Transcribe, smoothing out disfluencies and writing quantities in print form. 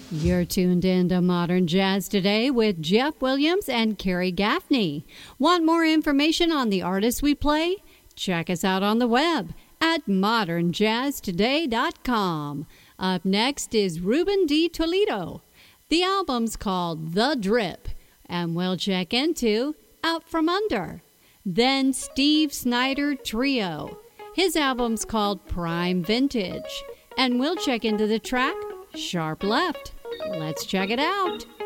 You're tuned in to Modern Jazz Today with Jeff Williams and Carrie Gaffney. Want more information on the artists we play? Check us out on the web at modernjazztoday.com. Up next is Ruben D. Toledo. The album's called The Drip, and we'll check into Out From Under. Then Steve Snyder Trio. His album's called Prime Vintage, and we'll check into the track Sharp Left. Let's check it out.